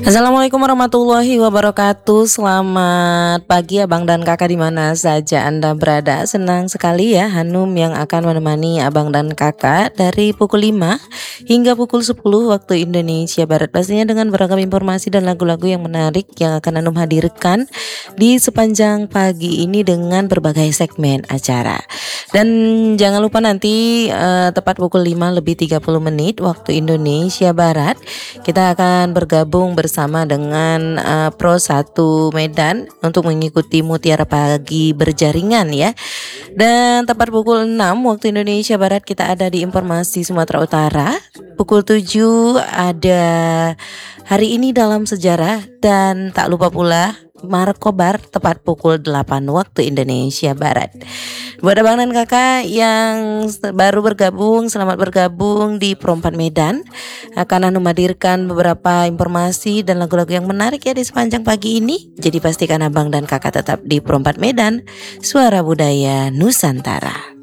Assalamualaikum warahmatullahi wabarakatuh. Selamat pagi abang dan kakak di mana saja Anda berada. Senang sekali ya Hanum yang akan menemani abang dan kakak dari pukul 5 hingga pukul 10 waktu Indonesia Barat. Pastinya dengan beragam informasi dan lagu-lagu yang menarik yang akan Hanum hadirkan di sepanjang pagi ini dengan berbagai segmen acara. Dan jangan lupa nanti tepat pukul 5 lebih 30 menit waktu Indonesia Barat kita akan bergabung bersama dengan Pro 1 Medan untuk mengikuti Mutiara Pagi Berjaringan ya. Dan tepat pukul 6 waktu Indonesia Barat kita ada di Informasi Sumatera Utara. Pukul 7 ada Hari Ini Dalam Sejarah, dan tak lupa pula Markobar tepat pukul 8 waktu Indonesia Barat. Buat abang dan kakak yang baru bergabung, selamat bergabung di Pro 4 Medan. Akan menghadirkan beberapa informasi dan lagu-lagu yang menarik ya di sepanjang pagi ini. Jadi pastikan abang dan kakak tetap di Pro 4 Medan, Suara Budaya Nusantara.